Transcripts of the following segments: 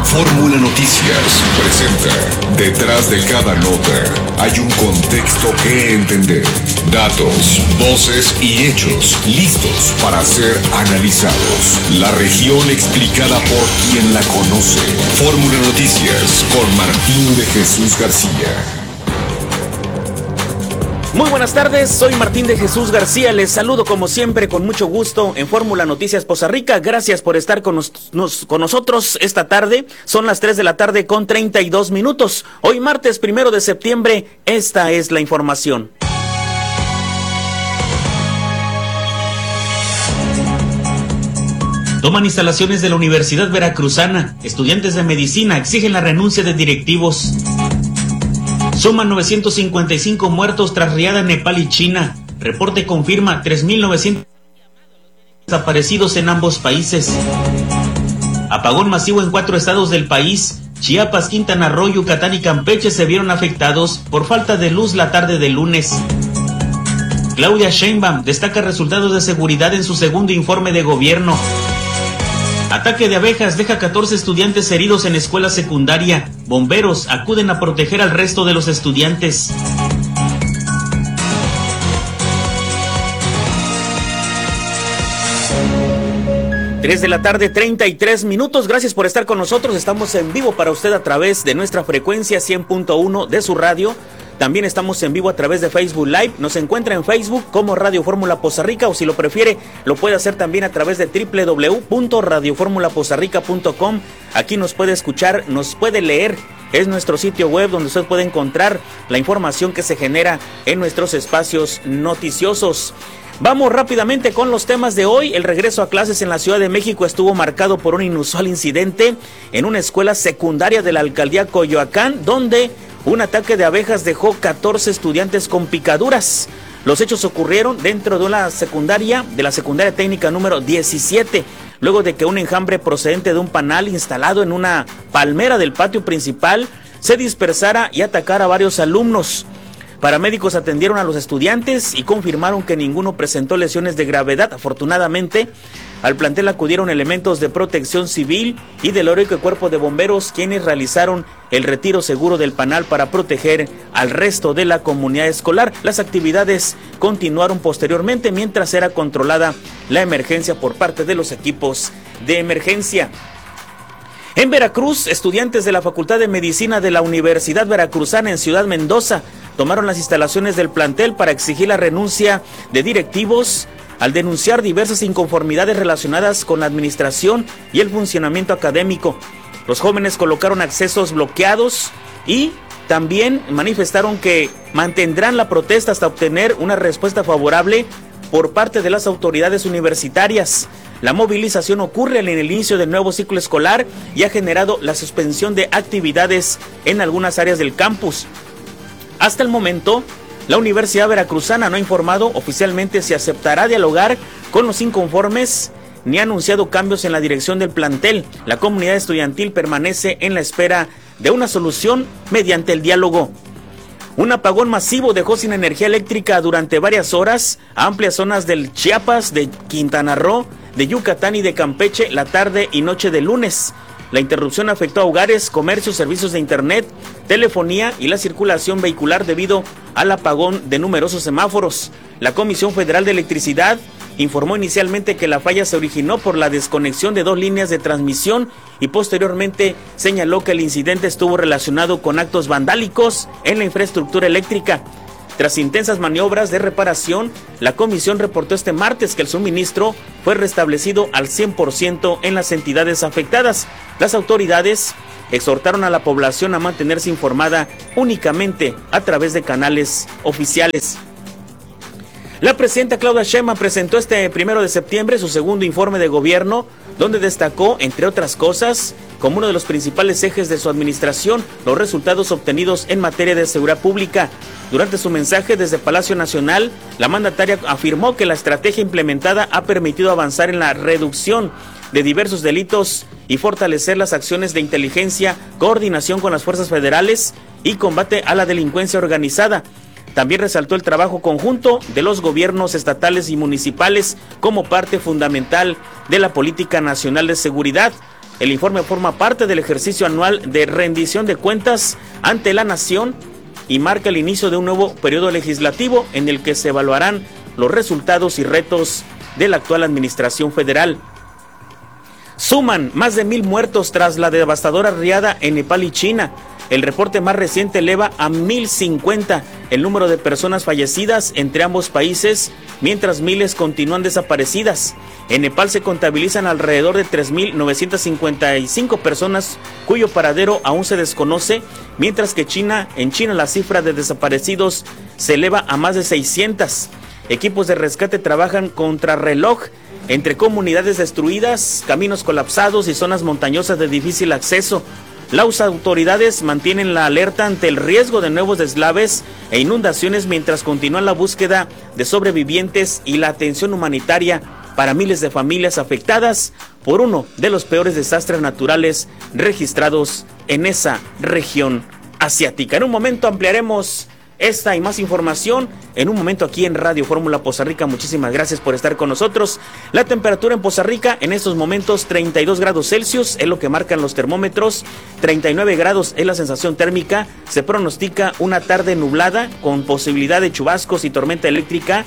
Fórmula Noticias presenta Detrás de cada nota hay un contexto que entender. Datos, voces y hechos listos para ser analizados. La región explicada por quien la conoce. Fórmula Noticias con Martín de Jesús García. Muy buenas tardes, soy Martín de Jesús García, les saludo como siempre con mucho gusto en Fórmula Noticias Poza Rica. Gracias por estar con nosotros esta tarde, son las 3 de la tarde con 32 minutos. Hoy martes 1 de septiembre, esta es la información. Toman instalaciones de la Universidad Veracruzana, estudiantes de medicina exigen la renuncia de directivos. Suman 955 muertos tras riada en Nepal y China. Reporte confirma 3.900 desaparecidos en ambos países. Apagón masivo en 4 estados del país. Chiapas, Quintana Roo, Yucatán y Campeche se vieron afectados por falta de luz la tarde del lunes. Claudia Sheinbaum destaca resultados de seguridad en su segundo informe de gobierno. Ataque de abejas deja 14 estudiantes heridos en escuela secundaria. Bomberos acuden a proteger al resto de los estudiantes. Tres de la tarde, 33 minutos. Gracias por estar con nosotros. Estamos en vivo para usted a través de nuestra frecuencia 100.1 de su radio. También estamos en vivo a través de Facebook Live. Nos encuentra en Facebook como Radio Fórmula Poza Rica, o si lo prefiere, lo puede hacer también a través de www.radioformulapozarrica.com. Aquí nos puede escuchar, nos puede leer. Es nuestro sitio web donde usted puede encontrar la información que se genera en nuestros espacios noticiosos. Vamos rápidamente con los temas de hoy. El regreso a clases en la Ciudad de México estuvo marcado por un inusual incidente en una escuela secundaria de la alcaldía Coyoacán, donde un ataque de abejas dejó 14 estudiantes con picaduras. Los hechos ocurrieron dentro de la secundaria técnica número 17, luego de que un enjambre procedente de un panal instalado en una palmera del patio principal se dispersara y atacara a varios alumnos. Paramédicos atendieron a los estudiantes y confirmaron que ninguno presentó lesiones de gravedad. Afortunadamente, al plantel acudieron elementos de protección civil y del heroico cuerpo de bomberos, quienes realizaron el retiro seguro del panal para proteger al resto de la comunidad escolar. Las actividades continuaron posteriormente mientras era controlada la emergencia por parte de los equipos de emergencia. En Veracruz, estudiantes de la Facultad de Medicina de la Universidad Veracruzana en Ciudad Mendoza tomaron las instalaciones del plantel para exigir la renuncia de directivos al denunciar diversas inconformidades relacionadas con la administración y el funcionamiento académico. Los jóvenes colocaron accesos bloqueados y también manifestaron que mantendrán la protesta hasta obtener una respuesta favorable por parte de las autoridades universitarias. La movilización ocurre en el inicio del nuevo ciclo escolar y ha generado la suspensión de actividades en algunas áreas del campus. Hasta el momento, la Universidad Veracruzana no ha informado oficialmente si aceptará dialogar con los inconformes ni ha anunciado cambios en la dirección del plantel. La comunidad estudiantil permanece en la espera de una solución mediante el diálogo. Un apagón masivo dejó sin energía eléctrica durante varias horas a amplias zonas del Chiapas, de Quintana Roo, de Yucatán y de Campeche la tarde y noche de lunes. La interrupción afectó a hogares, comercios, servicios de internet, telefonía y la circulación vehicular debido al apagón de numerosos semáforos. La Comisión Federal de Electricidad informó inicialmente que la falla se originó por la desconexión de 2 líneas de transmisión y posteriormente señaló que el incidente estuvo relacionado con actos vandálicos en la infraestructura eléctrica. Tras intensas maniobras de reparación, la comisión reportó este martes que el suministro fue restablecido al 100% en las entidades afectadas. Las autoridades exhortaron a la población a mantenerse informada únicamente a través de canales oficiales. La presidenta Claudia Sheinbaum presentó este 1 de septiembre su segundo informe de gobierno, donde destacó, entre otras cosas, como uno de los principales ejes de su administración, los resultados obtenidos en materia de seguridad pública. Durante su mensaje desde Palacio Nacional, la mandataria afirmó que la estrategia implementada ha permitido avanzar en la reducción de diversos delitos y fortalecer las acciones de inteligencia, coordinación con las fuerzas federales y combate a la delincuencia organizada. También resaltó el trabajo conjunto de los gobiernos estatales y municipales como parte fundamental de la política nacional de seguridad. El informe forma parte del ejercicio anual de rendición de cuentas ante la nación y marca el inicio de un nuevo periodo legislativo en el que se evaluarán los resultados y retos de la actual administración federal. Suman más de 1,000 muertos tras la devastadora riada en Nepal y China. El reporte más reciente eleva a 1,050 el número de personas fallecidas entre ambos países, mientras miles continúan desaparecidas. En Nepal se contabilizan alrededor de 3,955 personas cuyo paradero aún se desconoce, mientras que en China la cifra de desaparecidos se eleva a más de 600. Equipos de rescate trabajan contrarreloj entre comunidades destruidas, caminos colapsados y zonas montañosas de difícil acceso. Las autoridades mantienen la alerta ante el riesgo de nuevos deslaves e inundaciones mientras continúa la búsqueda de sobrevivientes y la atención humanitaria para miles de familias afectadas por uno de los peores desastres naturales registrados en esa región asiática. En un momento ampliaremos esta y más información en un momento aquí en Radio Fórmula Poza Rica. Muchísimas gracias por estar con nosotros. La temperatura en Poza Rica en estos momentos 32 grados Celsius es lo que marcan los termómetros, 39 grados es la sensación térmica. Se pronostica una tarde nublada con posibilidad de chubascos y tormenta eléctrica.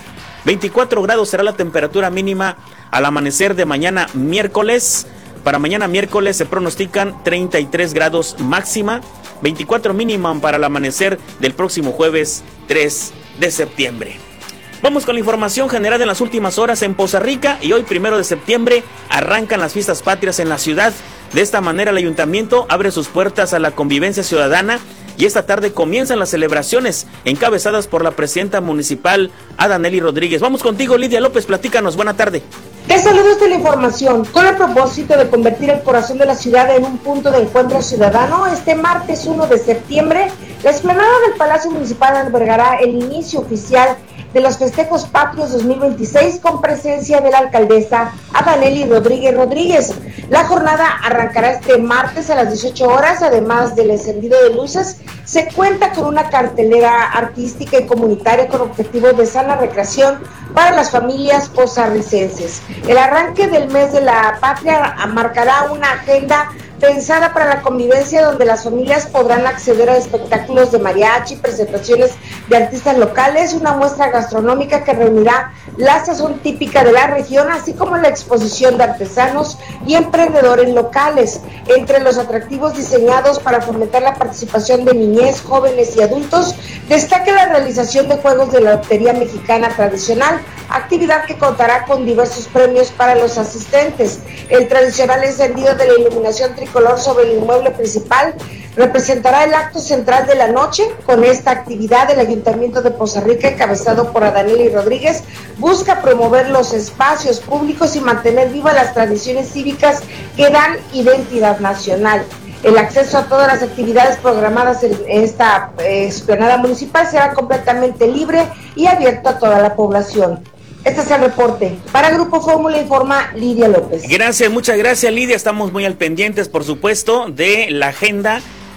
24 grados será la temperatura mínima al amanecer de mañana miércoles. Para mañana miércoles se pronostican 33 grados máxima, 24 mínima para el amanecer del próximo jueves 3 de septiembre. Vamos con la información generada en las últimas horas en Poza Rica y hoy 1 de septiembre arrancan las fiestas patrias en la ciudad. De esta manera el ayuntamiento abre sus puertas a la convivencia ciudadana y esta tarde comienzan las celebraciones encabezadas por la presidenta municipal Adanely Rodríguez. Vamos contigo, Lidia López, platícanos, buena tarde. Te saludo esta la información. Con el propósito de convertir el corazón de la ciudad en un punto de encuentro ciudadano, este martes 1 de septiembre, la explanada del Palacio Municipal albergará el inicio oficial de los festejos patrios 2026 con presencia de la alcaldesa Adanely Rodríguez. La jornada arrancará este martes a las 18 horas, además del encendido de luces, se cuenta con una cartelera artística y comunitaria con objetivos de sana recreación para las familias costarricenses. El arranque del mes de la patria marcará una agenda pensada para la convivencia donde las familias podrán acceder a espectáculos de mariachi, presentaciones de artistas locales, una muestra gastronómica que reunirá la sazón típica de la región, así como la exposición de artesanos y emprendedores locales. Entre los atractivos diseñados para fomentar la participación de niñez, jóvenes y adultos, destaca la realización de juegos de la Lotería Mexicana Tradicional, actividad que contará con diversos premios para los asistentes. El tradicional encendido de la iluminación tricolor sobre el inmueble principal representará el acto central de la noche. Con esta actividad, el Ayuntamiento de Poza Rica, encabezado por Adanely Rodríguez, busca promover los espacios públicos y mantener vivas las tradiciones cívicas que dan identidad nacional. El acceso a todas las actividades programadas en esta explanada municipal será completamente libre y abierto a toda la población. Este es el reporte. Para Grupo Fórmula informa Lidia López. Gracias, muchas gracias, Lidia. Estamos muy al pendientes, por supuesto, de la agenda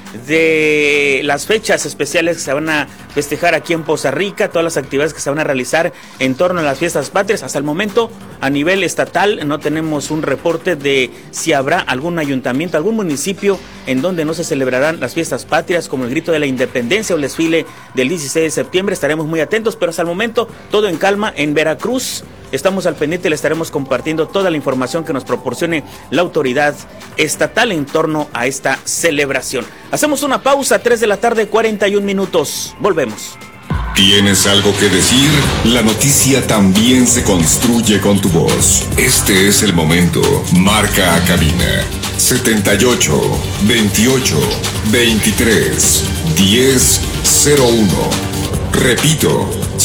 de las fechas especiales que se van a festejar aquí en Poza Rica, todas las actividades que se van a realizar en torno a las fiestas patrias. Hasta el momento, a nivel estatal, no tenemos un reporte de si habrá algún ayuntamiento, algún municipio en donde no se celebrarán las fiestas patrias, como el grito de la independencia o el desfile del 16 de septiembre. Estaremos muy atentos, pero hasta el momento todo en calma en Veracruz. Estamos al pendiente y le estaremos compartiendo toda la información que nos proporcione la autoridad estatal en torno a esta celebración. Hacemos una pausa, 3 de la tarde, 41 minutos. Volvemos. ¿Tienes algo que decir? La noticia también se construye con tu voz. Este es el momento. Marca a cabina 78 28 23 10 01. Repito,